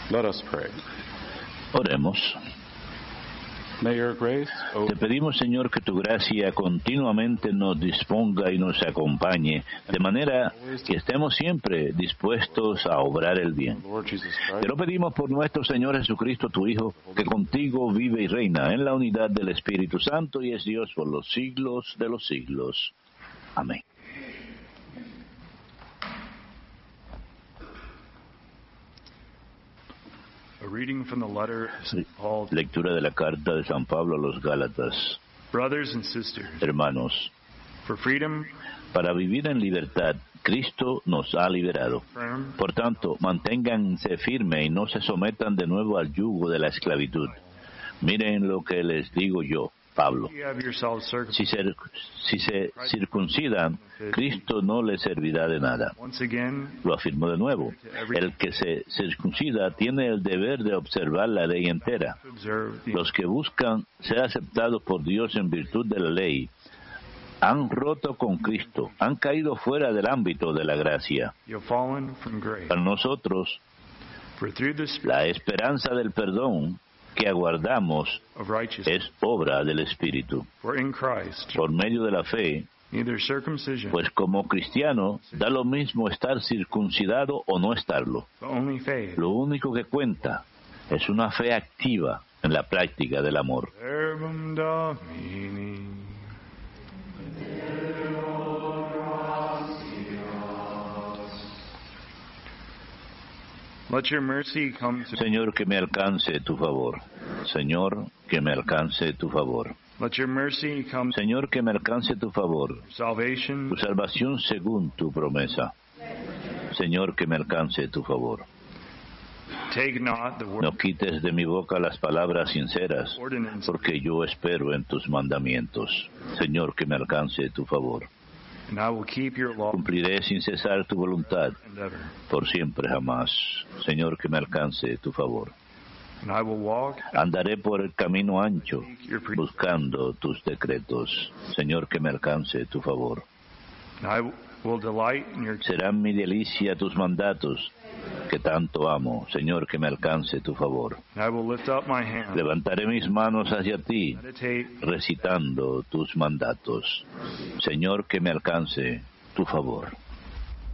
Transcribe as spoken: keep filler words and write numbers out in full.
Let us pray. Oremos. May your grace, O Te pedimos, Señor, que tu gracia continuamente nos disponga y nos acompañe, de manera que estemos siempre dispuestos a obrar el bien. Lord Jesus Te Christ, lo pedimos por nuestro Señor Jesucristo, tu Hijo, que contigo vive y reina en la unidad del Espíritu Santo y es Dios por los siglos de los siglos. Amén. A reading from the letter of Saint Paul. Lectura de la carta de San Pablo a los Gálatas. Brothers and sisters, Hermanos, for freedom, para vivir en libertad, Cristo nos ha liberado. firm, Por tanto, manténganse firmes y no se sometan de nuevo al yugo de la esclavitud. Miren lo que les digo yo, Pablo. you have yourselves Si circumcised. se, si se circuncidan, Cristo no les servirá de nada. Once again, Lo afirmo de nuevo. El que se circuncida tiene el deber de observar la ley entera. to observe the Los que buscan ser aceptados por Dios en virtud de la ley han roto con Cristo, han caído fuera del ámbito de la gracia. you have fallen from grace. Para nosotros, For through the Spirit la esperanza del perdón que aguardamos of righteousness, es obra del Espíritu. for in Christ, Por medio de la fe, neither circumcision, pues como cristiano, da lo mismo estar circuncidado o no estarlo. but only faith. Lo único que cuenta es una fe activa en la práctica del amor. Verbum Domini. Let your mercy come to Señor, que me alcance tu favor. Señor, que me alcance tu favor. let your mercy come to Señor, que me alcance tu favor. salvation. Tu salvación según tu promesa. Señor, que me alcance tu favor. Take not the word No quites de mi boca las palabras sinceras, ordinance, porque yo espero en tus mandamientos. Señor, que me alcance tu favor. and I will keep your law Cumpliré sin cesar tu voluntad, and ever. por siempre jamás. Señor, que me alcance tu favor. And I will walk Andaré por el camino ancho, seek your pre- buscando tus decretos. Señor, que me alcance tu favor. and I will delight in your Serán mi delicia tus mandatos, que tanto amo. Señor, que me alcance tu favor. and I will lift up my hand, Levantaré mis manos hacia ti, meditate recitando tus mandatos. Señor, que me alcance tu favor.